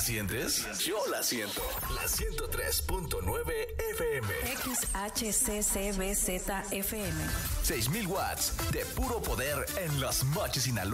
sientes? Yo la siento. La 103.9 FM. XHCCBZ FM. 6,000 watts de puro poder en Los Mochis, Sinaloa.